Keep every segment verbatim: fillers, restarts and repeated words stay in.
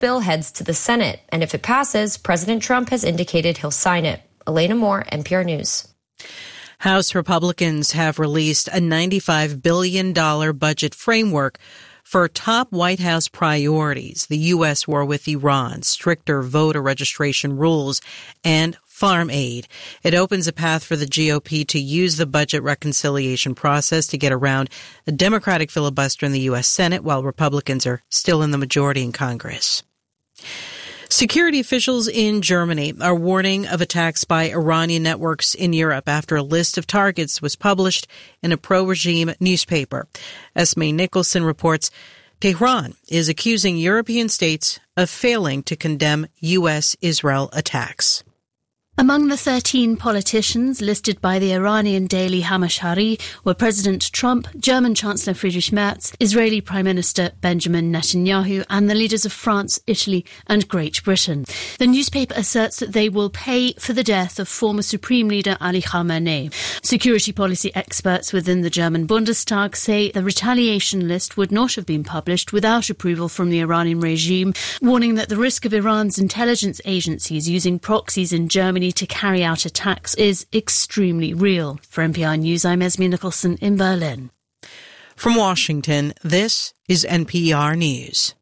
bill heads to the Senate, and if it passes, President Trump has indicated he'll sign it. Elena Moore, N P R News. House Republicans have released a ninety-five billion dollars budget framework for top White House priorities: the U S war with Iran, stricter voter registration rules, and farm aid. It opens a path for the G O P to use the budget reconciliation process to get around a Democratic filibuster in the U S Senate while Republicans are still in the majority in Congress. Security officials in Germany are warning of attacks by Iranian networks in Europe after a list of targets was published in a pro-regime newspaper. Esme Nicholson reports Tehran is accusing European states of failing to condemn U S Israel attacks. Among the thirteen politicians listed by the Iranian daily Hamashari were President Trump, German Chancellor Friedrich Merz, Israeli Prime Minister Benjamin Netanyahu, and the leaders of France, Italy, and Great Britain. The newspaper asserts that they will pay for the death of former Supreme Leader Ali Khamenei. Security policy experts within the German Bundestag say the retaliation list would not have been published without approval from the Iranian regime, warning that the risk of Iran's intelligence agencies using proxies in Germany to carry out attacks is extremely real. For N P R News, I'm Esme Nicholson in Berlin. From Washington, this is N P R News.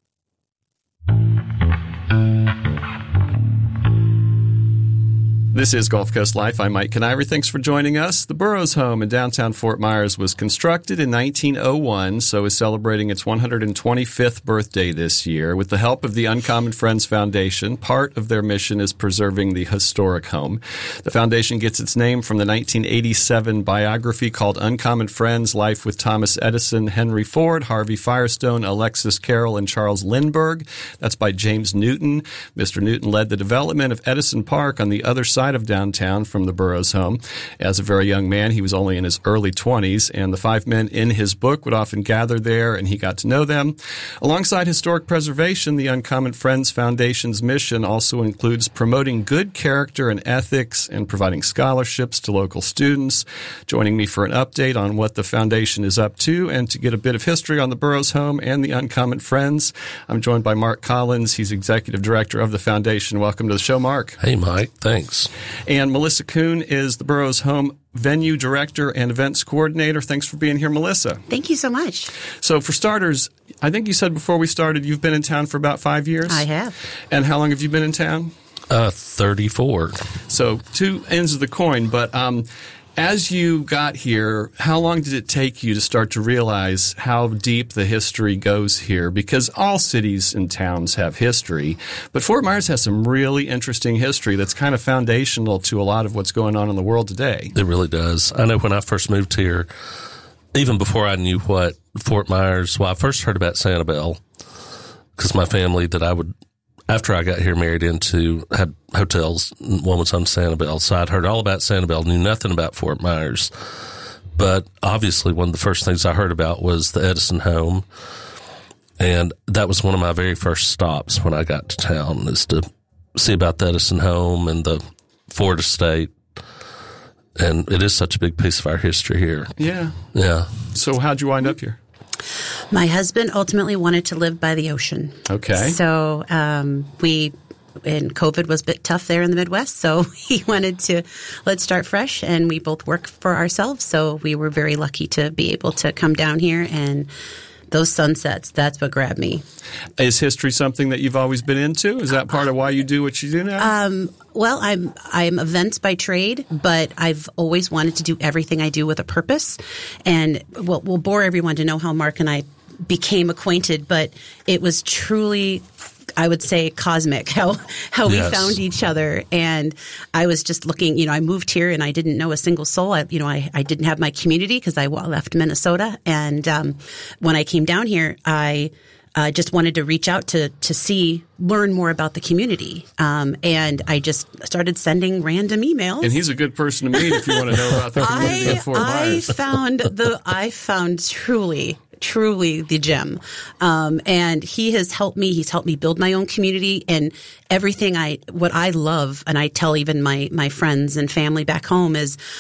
This is Gulf Coast Life. I'm Mike Canary. Thanks for joining us. The Burroughs home in downtown Fort Myers was constructed in nineteen oh one, so is celebrating its one hundred twenty-fifth birthday this year. With the help of the Uncommon Friends Foundation, part of their mission is preserving the historic home. The foundation gets its name from the nineteen eighty-seven biography called Uncommon Friends: Life with Thomas Edison, Henry Ford, Harvey Firestone, Alexis Carrel, and Charles Lindbergh. That's by James Newton. Mister Newton led the development of Edison Park on the other side of downtown from the Burroughs home. As a very young man, he was only in his early twenties, and the five men in his book would often gather there, and he got to know them. Alongside historic preservation, the Uncommon Friends Foundation's mission also includes promoting good character and ethics and providing scholarships to local students. Joining me for an update on what the foundation is up to and to get a bit of history on the Burroughs home and the Uncommon Friends, I'm joined by Mark Collins. He's executive director of the foundation. Welcome to the show, Mark. Hey, Mike. Thanks. And Melissa Kuhn is the Burroughs home venue director and events coordinator. Thanks for being here, Melissa. Thank you so much. So for starters, I think you said before we started you've been in town for about five years? I have. And how long have you been in town? Uh, thirty-four. So two ends of the coin, but um, as you got here, how long did it take you to start to realize how deep the history goes here? Because all cities and towns have history, but Fort Myers has some really interesting history that's kind of foundational to a lot of what's going on in the world today. It really does. I know when I first moved here, even before I knew what Fort Myers, well, I first heard about Sanibel because my family that I would, after I got here married into, had hotels. One was on Sanibel, so I'd heard all about Sanibel, knew nothing about Fort Myers. But obviously one of the first things I heard about was the Edison home, and that was one of my very first stops when I got to town, is to see about the Edison home and the Ford estate. And it is such a big piece of our history here. Yeah. Yeah. So how'd you wind up here? My husband ultimately wanted to live by the ocean. Okay. So um, we, and COVID was a bit tough there in the Midwest, so he wanted to, let's start fresh, and we both work for ourselves, so we were very lucky to be able to come down here, and those sunsets, that's what grabbed me. Is history something that you've always been into? Is that part of why you do what you do now? Um, well, I'm I'm events by trade, but I've always wanted to do everything I do with a purpose. And we'll, we'll bore everyone to know how Mark and I became acquainted, but it was truly, I would say, cosmic, how how we yes. found each other. And I was just looking, you know, I moved here and I didn't know a single soul. I, you know, I, I didn't have my community because I left Minnesota. And um, when I came down here, I uh, just wanted to reach out to to see, learn more about the community. Um, and I just started sending random emails. And he's a good person to meet if you want to know about the community I, of Fort I Myers. found the, I found truly truly the gem. Um, and he has helped me. He's helped me build my own community, and everything I, what I love, and I tell even my, my friends and family back home is,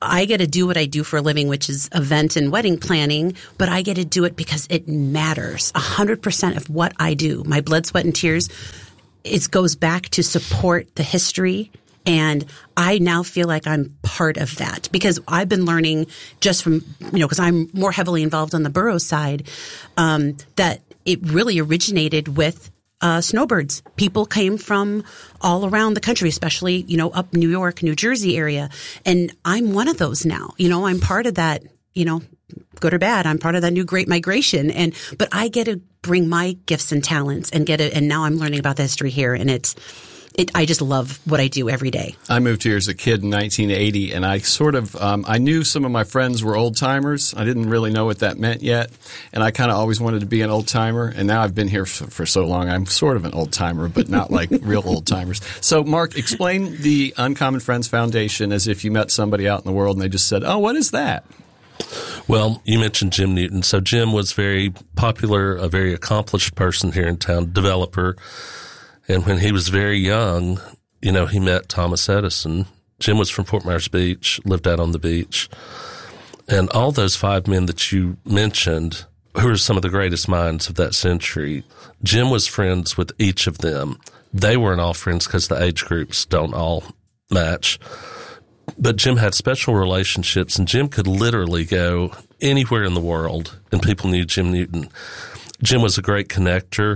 I get to do what I do for a living, which is event and wedding planning, but I get to do it because it matters. A hundred percent of what I do, my blood, sweat, and tears, it goes back to support the history. And I now feel like I'm part of that because I've been learning just from, you know, because I'm more heavily involved on the Burroughs side, um, that it really originated with uh, snowbirds. People came from all around the country, especially, you know, up New York, New Jersey area. And I'm one of those now. You know, I'm part of that, you know, good or bad. I'm part of that new Great Migration. And, but I get to bring my gifts and talents and get it. And now I'm learning about the history here. And it's, It, I just love what I do every day. I moved here as a kid in nineteen eighty, and I sort of um, I knew some of my friends were old timers. I didn't really know what that meant yet, and I kind of always wanted to be an old timer. And now I've been here for, for so long, I'm sort of an old timer, but not like real old timers. So, Mark, explain the Uncommon Friends Foundation as if you met somebody out in the world and they just said, "Oh, what is that?" Well, you mentioned Jim Newton. So Jim was very popular, a very accomplished person here in town, developer. And when he was very young, you know, he met Thomas Edison. Jim was from Fort Myers Beach, lived out on the beach. And all those five men that you mentioned, who are some of the greatest minds of that century, Jim was friends with each of them. They weren't all friends because the age groups don't all match. But Jim had special relationships, and Jim could literally go anywhere in the world, and people knew Jim Newton. Jim was a great connector.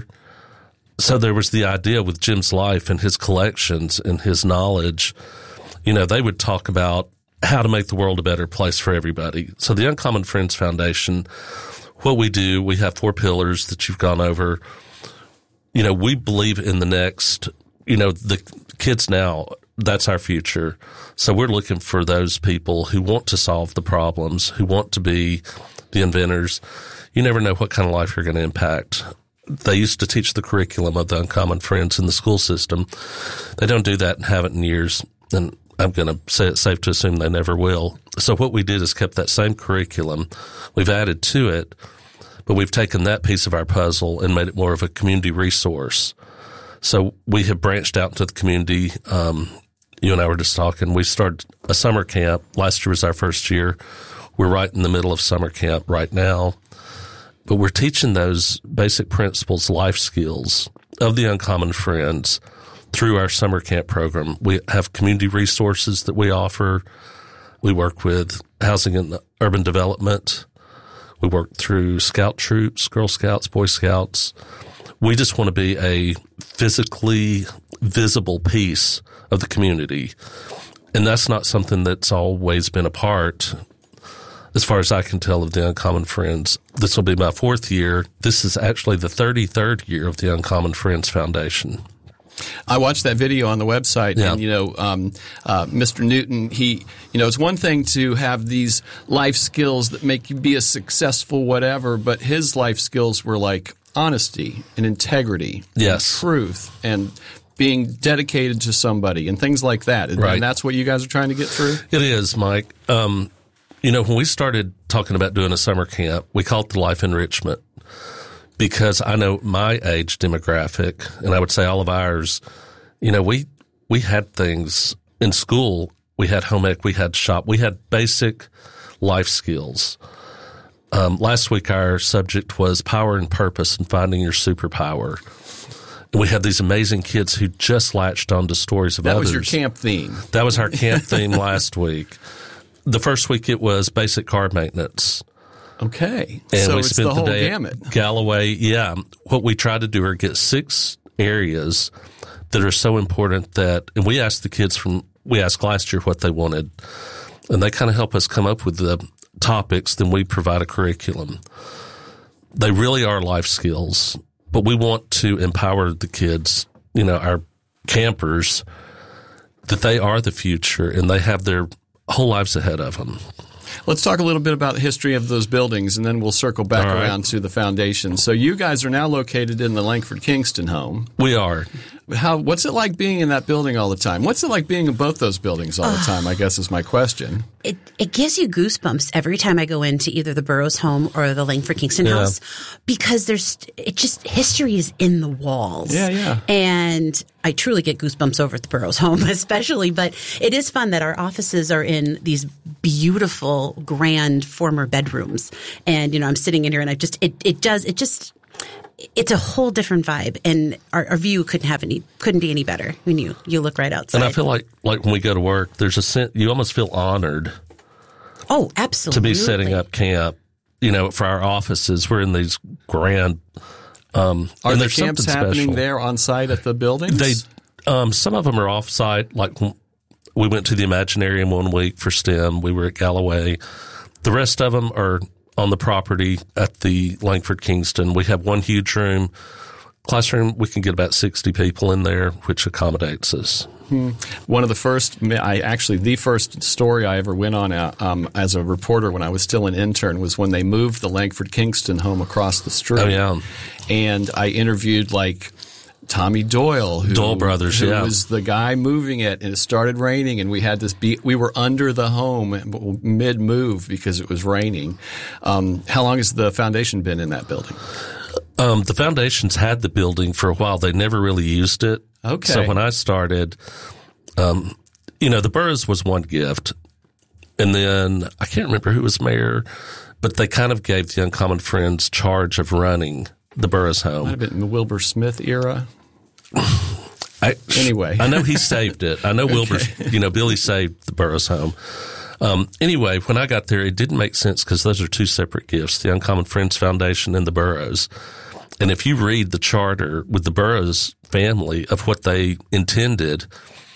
So there was the idea with Jim's life and his collections and his knowledge, you know, they would talk about how to make the world a better place for everybody. So the Uncommon Friends Foundation, what we do, we have four pillars that you've gone over. You know, we believe in the next, you know, the kids now, that's our future. So we're looking for those people who want to solve the problems, who want to be the inventors. You never know what kind of life you're going to impact. They used to teach the curriculum of the Uncommon Friends in the school system. They don't do that and haven't in years, and I'm going to say it's safe to assume they never will. So what we did is kept that same curriculum. We've added to it, but we've taken that piece of our puzzle and made it more of a community resource. So we have branched out into the community. Um, you and I were just talking. We started a summer camp. Last year was our first year. We're right in the middle of summer camp right now. But we're teaching those basic principles, life skills of the Uncommon Friends through our summer camp program. We have community resources that we offer. We work with housing and urban development. We work through scout troops, Girl Scouts, Boy Scouts. We just want to be a physically visible piece of the community. And that's not something that's always been a part, as far as I can tell, of the Uncommon Friends. This will be my fourth year. This is actually the thirty-third year of the Uncommon Friends Foundation. I watched that video on the website, yeah. and, you know, um, uh, Mister Newton, he, you know, it's one thing to have these life skills that make you be a successful whatever, but his life skills were like honesty and integrity, yes, and truth, and being dedicated to somebody and things like that. And, right. and that's what you guys are trying to get through? It is, Mike. Um, you know, when we started talking about doing a summer camp, we called it the Life Enrichment, because I know my age demographic, and I would say all of ours, you know, we we had things in school. We had home ec, we had shop, we had basic life skills. Um, last week, our subject was power and purpose and finding your superpower. And we had these amazing kids who just latched onto stories of that others. That was your camp theme. That was our camp theme last week. The first week it was basic car maintenance. Okay. And so we it's spent the whole the day gamut. At Galloway. Yeah. What we tried to do are get six areas that are so important that, and we asked the kids from, we asked last year what they wanted, and they kind of help us come up with the topics, then we provide a curriculum. They really are life skills, but we want to empower the kids, you know, our campers, that they are the future and they have their whole lives ahead of them. Let's talk a little bit about the history of those buildings, and then we'll circle back All right. around to the foundation. So you guys are now located in the Langford Kingston home. We are. How? What's it like being in that building all the time? What's it like being in both those buildings all the time, I guess is my question. It it gives you goosebumps every time I go into either the Burroughs home or the Langford Kingston yeah. house, because there's it just history is in the walls. Yeah, yeah. And I truly get goosebumps over at the Burroughs home, especially. But it is fun that our offices are in these beautiful, grand former bedrooms. And, you know, I'm sitting in here and I just, it, it does, it just, it's a whole different vibe. And our, our view couldn't have any, couldn't be any better when you, you look right outside. And I feel like, like when we go to work, there's a sense, you almost feel honored. Oh, absolutely. To be setting up camp, you know, for our offices. We're in these grand, um, Are and the camps happening special. there on site at the buildings? They, um, some of them are off site. Like we went to the Imaginarium one week for STEM. We were at Galloway. The rest of them are on the property at the Langford Kingston. We have one huge room. Classroom, we can get about sixty people in there, which accommodates us. Hmm. One of the first, I actually, the first story I ever went on uh, um, as a reporter when I was still an intern was when they moved the Langford Kingston home across the street. Oh, yeah. And I interviewed, like, Tommy Doyle, who, Doyle Brothers, who yeah. was the guy moving it, and it started raining, and we had this be we were under the home mid move because it was raining. Um, how long has the foundation been in that building? Um, the foundations had the building for a while. They never really used it. Okay. So when I started, um, you know, the Burroughs was one gift, and then I can't remember who was mayor, but they kind of gave the Uncommon Friends charge of running the Burroughs home. Might have been in the Wilbur Smith era. I, anyway, I know he saved it. I know okay. Wilbur, you know, Billy saved the Burroughs home. Um, anyway, when I got there, it didn't make sense because those are two separate gifts, the Uncommon Friends Foundation and the Burroughs. And if you read the charter with the Burroughs family of what they intended,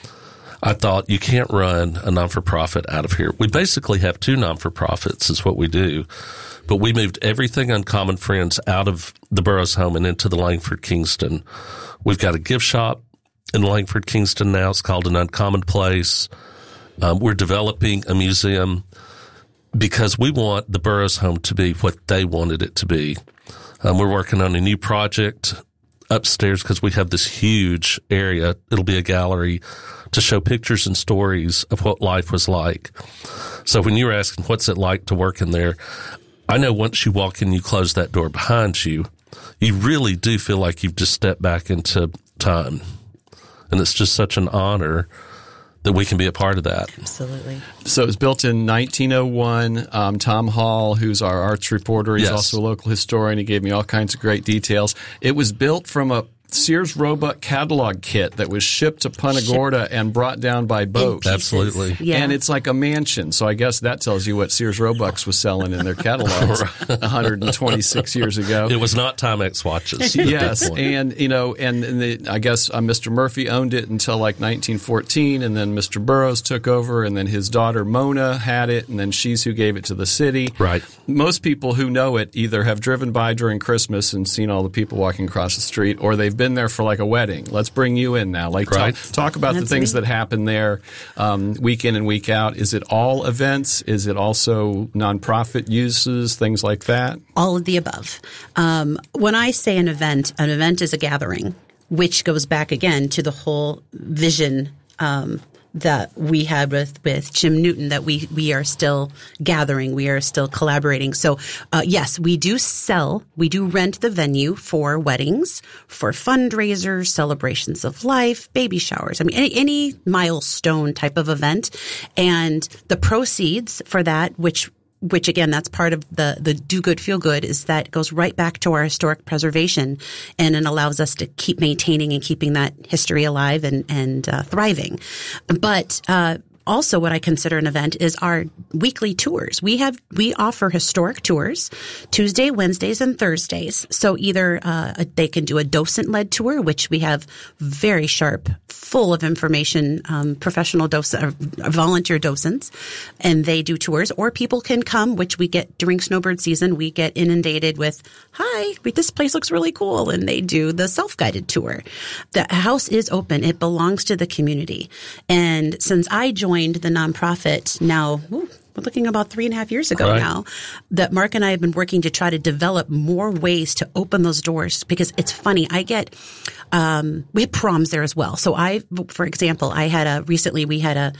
I thought you can't run a non-for-profit out of here. We basically have two non-for-profits is what we do. But we moved everything Uncommon Friends out of the Burroughs home and into the Langford Kingston. We've got a gift shop in Langford Kingston now. It's called An Uncommon Place. Um, we're developing a museum because we want the Burroughs home to be what they wanted it to be. Um, we're working on a new project upstairs because we have this huge area. It'll be a gallery to show pictures and stories of what life was like. So when you were asking what's it like to work in there, I know once you walk in, you close that door behind you, you really do feel like you've just stepped back into time. And it's just such an honor that we can be a part of that. Absolutely. So it was built in nineteen oh one. Um, Tom Hall, who's our arts reporter, he's yes. also a local historian. He gave me all kinds of great details. It was built from a Sears Roebuck catalog kit that was shipped to Punta Gorda and brought down by boat. Absolutely. Yeah. And it's like a mansion. So I guess that tells you what Sears Roebucks was selling in their catalogs one hundred twenty-six years ago. It was not Timex watches. Yes. And, you know, and, and the, I guess uh, Mister Murphy owned it until like nineteen fourteen, and then Mister Burroughs took over, and then his daughter Mona had it, and then she's who gave it to the city. Right. Most people who know it either have driven by during Christmas and seen all the people walking across the street, or they've been there for like a wedding. Let's bring you in now. Like right. talk, talk about That's the things me. that happen there um, week in and week out. Is it all events? Is it also nonprofit uses, things like that? All of the above. Um, when I say an event, an event is a gathering, which goes back again to the whole vision um, that we had with, with Jim Newton, that we, we are still gathering, we are still collaborating. So, uh, yes, we do sell, we do rent the venue for weddings, for fundraisers, celebrations of life, baby showers. I mean, any, any milestone type of event. And the proceeds for that, which which again, that's part of the, the do good, feel good, is that goes right back to our historic preservation, and it allows us to keep maintaining and keeping that history alive and, and uh, thriving. But, uh, also what I consider an event is our weekly tours. We have, we offer historic tours Tuesday, Wednesdays, and Thursdays. So either, uh, they can do a docent-led tour, which we have very sharp, full of information, um, professional docent, uh, volunteer docents, and they do tours, or people can come, which we get during snowbird season. We get inundated with, hi, this place looks really cool. And they do the self-guided tour. The house is open. It belongs to the community. And since I joined the nonprofit now, ooh, we're looking about three and a half years ago right. now, that Mark and I have been working to try to develop more ways to open those doors, because it's funny. I get, um, we have proms there as well. So I, for example, I had a, recently we had a,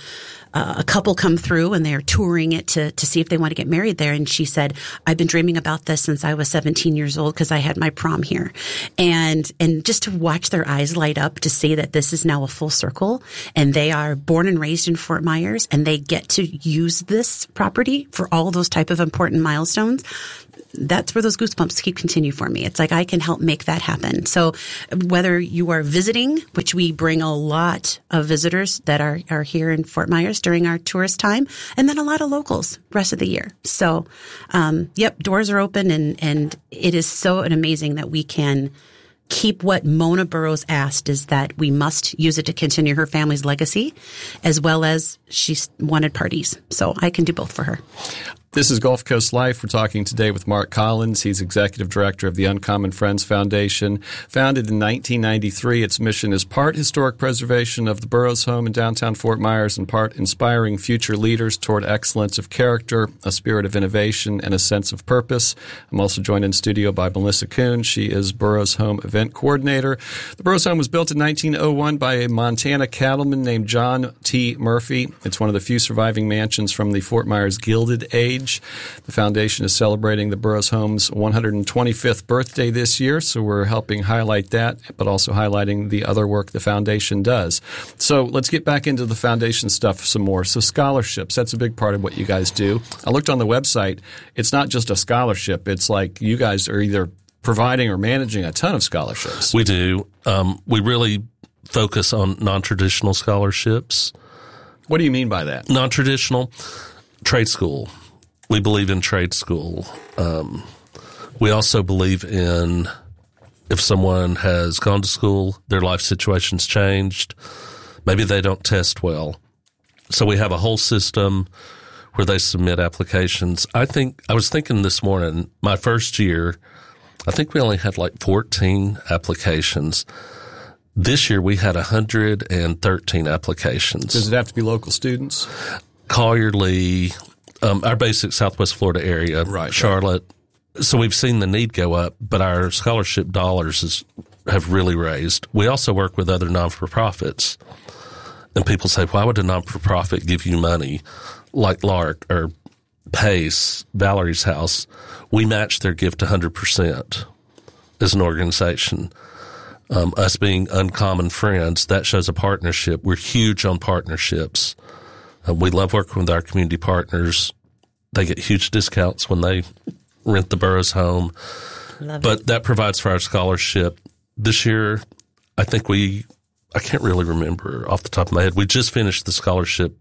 uh, a couple come through and they're touring it to, to see if they want to get married there. And she said, I've been dreaming about this since I was seventeen years old because I had my prom here. And, and just to watch their eyes light up to see that this is now a full circle and they are born and raised in Fort Myers and they get to use this property for all those type of important milestones. That's where those goosebumps keep continue for me. It's like I can help make that happen. So whether you are visiting, which we bring a lot of visitors that are, are here in Fort Myers during our tourist time, and then a lot of locals rest of the year. So, um, yep, doors are open and, and it is so amazing that we can keep what Mona Burrows asked is that we must use it to continue her family's legacy as well as she wanted parties. So I can do both for her. This is Gulf Coast Life. We're talking today with Mark Collins. He's executive director of the Uncommon Friends Foundation. Founded in nineteen ninety-three, its mission is part historic preservation of the Burrows home in downtown Fort Myers and part inspiring future leaders toward excellence of character, a spirit of innovation, and a sense of purpose. I'm also joined in studio by Melissa Kuhn. She is Burrows Home event coordinator. The Burrows home was built in nineteen oh one by a Montana cattleman named John T. Murphy. It's one of the few surviving mansions from the Fort Myers Gilded Age. The foundation is celebrating the Burrows home's one hundred twenty-fifth birthday this year, so we're helping highlight that, but also highlighting the other work the foundation does. So let's get back into the foundation stuff some more. So scholarships, that's a big part of what you guys do. I looked on the website. It's not just a scholarship. It's like you guys are either providing or managing a ton of scholarships. We do. Um, we really focus on non-traditional scholarships. What do you mean by that? Non-traditional, trade school. We believe in trade school. Um, we also believe in if someone has gone to school, their life situation's changed, maybe they don't test well. So we have a whole system where they submit applications. I think, I was thinking this morning, my first year, I think we only had like fourteen applications. This year we had one hundred thirteen applications. Does it have to be local students? Collier, Lee, um, our basic Southwest Florida area, right, Charlotte. Right. So we've seen the need go up, but our scholarship dollars is, have really raised. We also work with other non-for-profits. And people say, why would a non-for-profit give you money like Lark or Pace, Valerie's House? We match their gift one hundred percent as an organization. Um, us being Uncommon Friends, that shows a partnership. We're huge on partnerships. Uh, we love working with our community partners. They get huge discounts when they rent the Burrows home. Love but it. that provides for our scholarship. This year, I think we, I can't really remember off the top of my head. We just finished the scholarship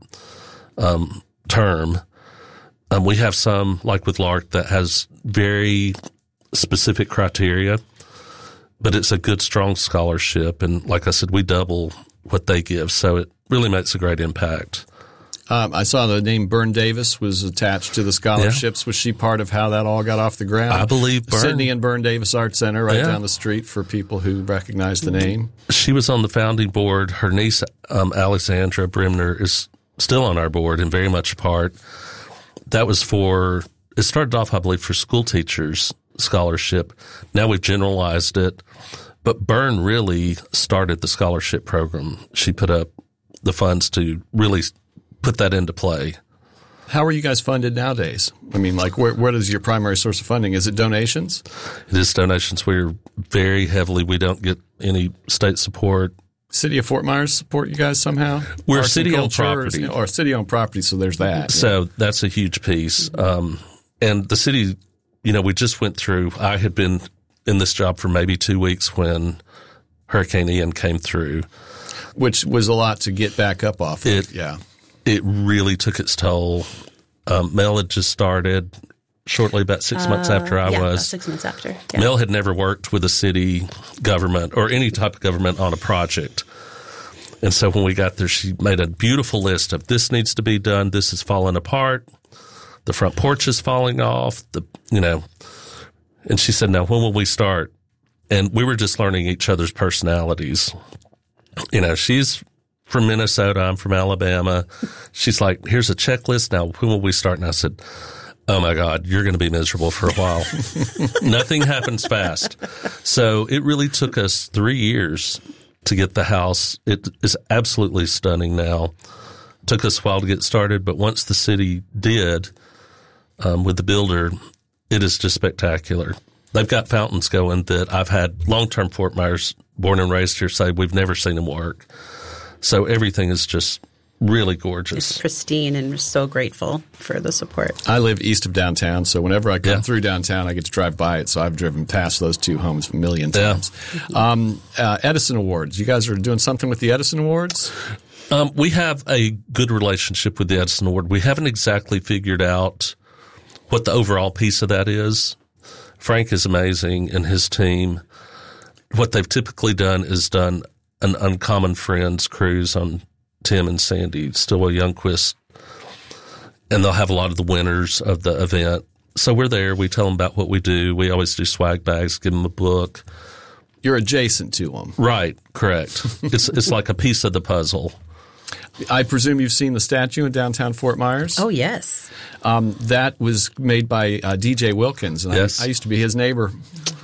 um, term. Um, we have some, like with Lark, that has very specific criteria, but it's a good, strong scholarship. And like I said, we double what they give. So it really makes a great impact. Um, I saw the name Byrne Davis was attached to the scholarships. Yeah. Was she part of how that all got off the ground? I believe Byrne. Sydney and Byrne Davis Art Center right yeah. down the street for people who recognize the name. She was on the founding board. Her niece, um, Alexandra Bremner, is still on our board and very much a part. That was for, it started off, I believe, for school teachers scholarship. Now we've generalized it. But Byrne really started the scholarship program. She put up the funds to really put that into play. How are you guys funded nowadays? I mean, like, where, what is your primary source of funding? Is it donations? It is donations. We're very heavily, we don't get any state support. City of Fort Myers support you guys somehow? We're city-owned property. Or city-owned property, so there's that. So yeah. that's a huge piece. Um, and the city, you know, we just went through, I had been in this job for maybe two weeks when Hurricane Ian came through. Which was a lot to get back up off of, it, yeah. It really took its toll. Um, Mel had just started shortly, about six uh, months after I yeah, was. About six months after. Yeah. Mel had never worked with a city government or any type of government on a project. And so when we got there, she made a beautiful list of this needs to be done. This is falling apart. The front porch is falling off. The, you know, and she said, now when will we start? And we were just learning each other's personalities. You know, she's from Minnesota. I'm from Alabama. She's like, here's a checklist. Now, when will we start? And I said, oh my God, you're going to be miserable for a while. Nothing happens fast. So it really took us three years to get the house. It is absolutely stunning now took us a while to get started, but once the city did, um, with the builder, it is just spectacular. They've got fountains going that I've had long-term Fort Myers, born and raised here, say we've never seen them work. So everything is just really gorgeous. It's pristine, and we're so grateful for the support. I live east of downtown, so whenever I come Yeah. through downtown, I get to drive by it. So I've driven past those two homes a million Yeah. times. Um, uh, Edison Awards. You guys are doing something with the Edison Awards? Um, we have a good relationship with the Edison Award. We haven't exactly figured out what the overall piece of that is. Frank is amazing and his team. What they've typically done is done an Uncommon Friends cruise on Tim and Sandy Stillwell Youngquist, and they'll have a lot of the winners of the event. So we're there. We tell them about what we do. We always do swag bags, give them a book. You're adjacent to them. Right, correct. it's it's like a piece of the puzzle. I presume you've seen the statue in downtown Fort Myers? Oh, yes. Um, that was made by uh, D J Wilkins, and Yes. I, I used to be his neighbor.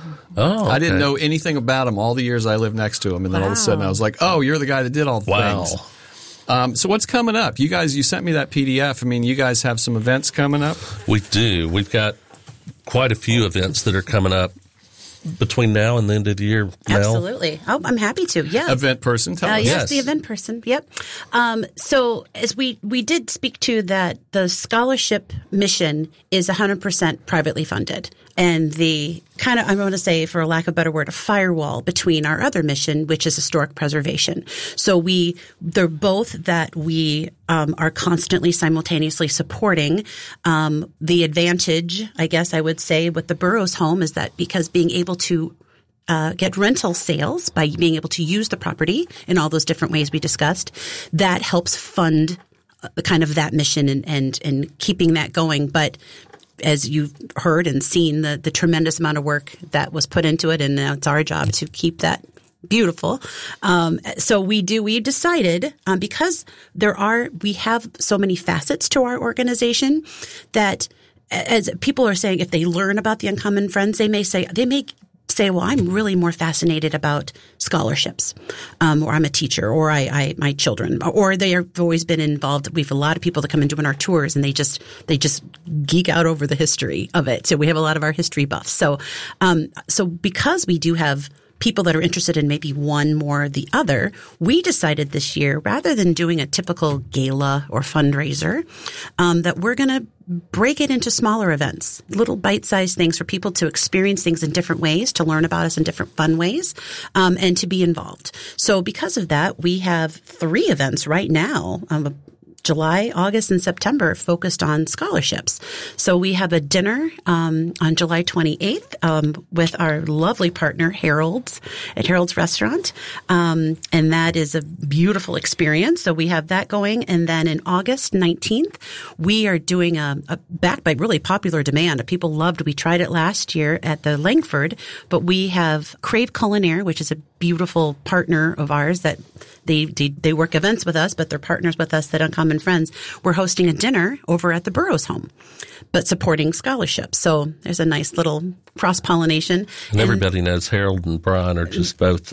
Oh, okay. I didn't know anything about him all the years I lived next to him, and then all of a sudden I was like, oh, you're the guy that did all the Wow. things. Um, so what's coming up? You guys, you sent me that P D F. I mean, you guys have some events coming up? We do. We've got quite a few events that are coming up between now and the end of the year, Mel. Absolutely. Oh, I'm happy to. Yeah. Event person, tell Uh, us. yes, Yes. the event person. Yep. Um, so as we, we did speak to that, the scholarship mission is one hundred percent privately funded. And the kind of, I'm going to say, for lack of a better word, a firewall between our other mission, which is historic preservation. So we, they're both that we um, are constantly simultaneously supporting. Um, the advantage, I guess I would say, with the Burroughs home is that because being able to Uh, get rental sales by being able to use the property in all those different ways we discussed, that helps fund uh, kind of that mission and, and, and keeping that going. But as you've heard and seen, the, the tremendous amount of work that was put into it, and now it's our job to keep that beautiful. Um, so we do, we decided, um, because there are, we have so many facets to our organization that as people are saying, if they learn about the Uncommon Friends, they may say, they may say, well, I'm really more fascinated about scholarships, um, or I'm a teacher, or I, I, my children, or they have always been involved. We have a lot of people that come and do our tours, and they just, they just geek out over the history of it. So we have a lot of our history buffs. So, um, so because we do have people that are interested in maybe one more or the other, we decided this year, rather than doing a typical gala or fundraiser, um, that we're going to break it into smaller events, little bite-sized things for people to experience things in different ways, to learn about us in different fun ways, um, and to be involved. So because of that, we have three events right now, um, July, August, and September, focused on scholarships. So we have a dinner um, on July twenty-eighth um, with our lovely partner, Harold's, at Harold's Restaurant. Um, and that is a beautiful experience. So we have that going. And then in August nineteenth, we are doing a, a backed by really popular demand. People loved, we tried it last year at the Langford, but we have Crave Culinaire, which is a beautiful partner of ours that they, they, they work events with us, but they're partners with us at Uncommon Friends. We're hosting a dinner over at the Burroughs home, but supporting scholarships. So there's a nice little cross-pollination. And, and everybody knows Harold and Brian are just both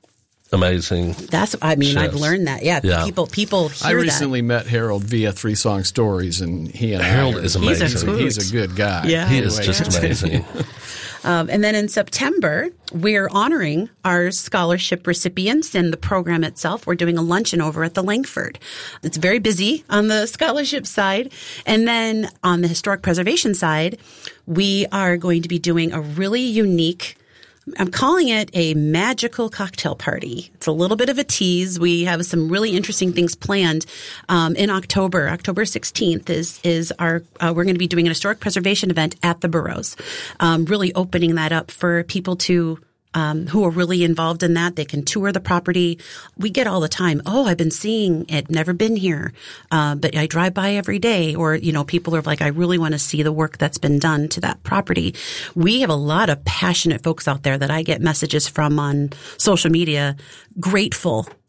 amazing. That's, I mean, chefs. I've learned that. Yeah. Yeah. People, people hear I recently that. met Harold via Three Song Stories, and he and Harold I are, is He's a amazing. hoot. He's a good guy. Yeah. He is Anyway, just amazing. Um, and then in September, we're honoring our scholarship recipients and the program itself. We're doing a luncheon over at the Langford. It's very busy on the scholarship side. And then on the historic preservation side, we are going to be doing a really unique, I'm calling it a magical cocktail party. It's a little bit of a tease. We have some really interesting things planned um, in October. October sixteenth is is our. Uh, we're going to be doing an historic preservation event at the Burroughs, um, really opening that up for people to. Um, who are really involved in that. They can tour the property. We get all the time, oh, I've been seeing it, never been here, uh, but I drive by every day. Or, you know, people are like, I really want to see the work that's been done to that property. We have a lot of passionate folks out there that I get messages from on social media, grateful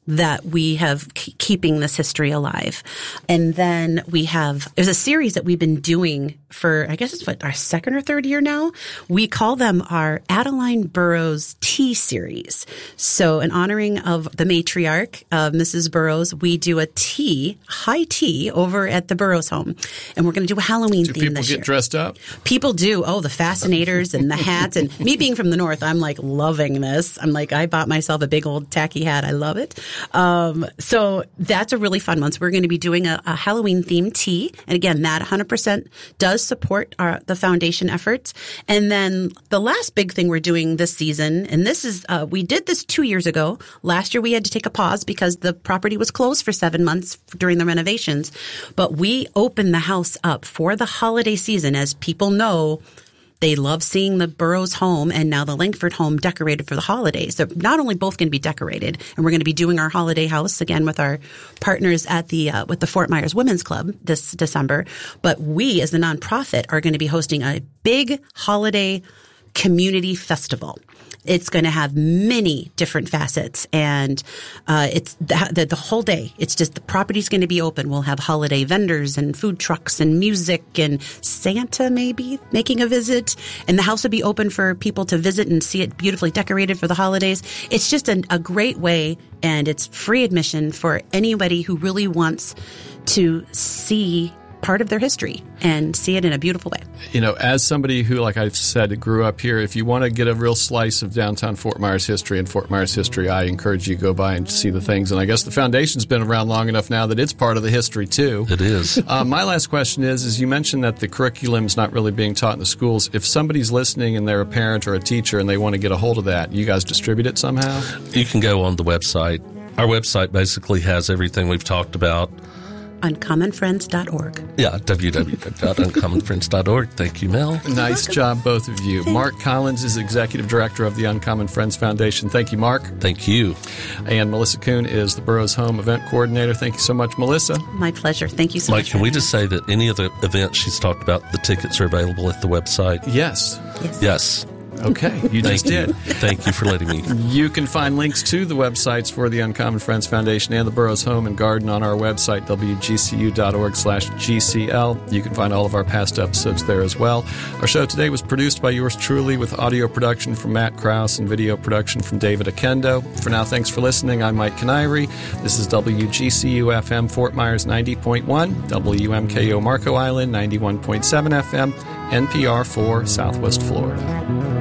that we have k- keeping this history alive. And then we have, there's a series that we've been doing for, I guess it's what, our second or third year now. We call them our Adeline Burrows Tea Series. So in honoring of the matriarch, uh, Missus Burrows, we do a tea, high tea over at the Burrows home. And we're going to do a Halloween do theme this year. Do people get dressed up? People do. Oh, the fascinators and the hats. And me being from the north, I'm like loving this. I'm like, I bought myself a big old tacky hat. I love it. Um, so that's a really fun one. So we're going to be doing a, a Halloween themed tea. And again, that one hundred percent does support our, the foundation efforts. And then the last big thing we're doing this season, and this is, uh, we did this two years ago. Last year we had to take a pause because the property was closed for seven months during the renovations. But we opened the house up for the holiday season. As people know, they love seeing the Burrows home and now the Langford home decorated for the holidays. They're not only both going to be decorated, and we're going to be doing our holiday house again with our partners at the uh, with the Fort Myers Women's Club this December, but we as the nonprofit are going to be hosting a big holiday community festival. It's going to have many different facets, and uh, it's the, the, the whole day. It's just the property's going to be open. We'll have holiday vendors and food trucks and music and Santa maybe making a visit. And the house will be open for people to visit and see it beautifully decorated for the holidays. It's just a, a great way, and it's free admission for anybody who really wants to see part of their history and see it in a beautiful way. You know, as somebody who, like I've said, grew up here, if you want to get a real slice of downtown Fort Myers history and Fort Myers history, I encourage you to go by and see the things. And I guess the foundation's been around long enough now that it's part of the history too. It is. uh, my last question is, is you mentioned that the curriculum's not really being taught in the schools. If somebody's listening and they're a parent or a teacher and they want to get a hold of that, you guys distribute it somehow? You can go on the website. Our website basically has everything we've talked about. uncommon friends dot org. Yeah, w w w dot uncommon friends dot org. Thank you, Mel. Nice job, both of you. Mark Collins is Executive Director of the Uncommon Friends Foundation. Thank you, Mark. Thank you. And Melissa Kuhn is the Burrows Home Event Coordinator. Thank you so much, Melissa. My pleasure. Thank you so Mike, much. can we just say that any of the events she's talked about, the tickets are available at the website? Yes. Yes. Yes. Okay, you just Thank you. did. Thank you for letting me. You can find links to the websites for the Uncommon Friends Foundation and the Burrows Home and Garden on our website, w g c u dot org slash g c l. You can find all of our past episodes there as well. Our show today was produced by yours truly with audio production from Matt Krause and video production from David Akendo. For now, thanks for listening. I'm Mike Canary. This is W G C U F M Fort Myers ninety point one, W M K O Marco Island ninety-one point seven F M, N P R for Southwest Florida.